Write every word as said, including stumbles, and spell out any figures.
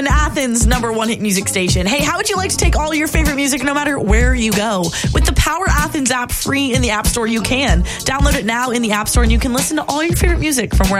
Athens' number one hit music station. Hey, how would you like to take all your favorite music no matter where you go? With the Power Athens app free in the App Store, you can. Download it now in the App Store and you can listen to all your favorite music from wherever